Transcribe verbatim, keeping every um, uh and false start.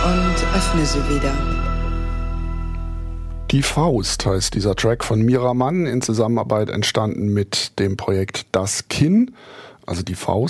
und öffne sie wieder. Die Faust heißt dieser Track von Mira Mann, in Zusammenarbeit entstanden mit dem Projekt Das Kinn, also die Faust.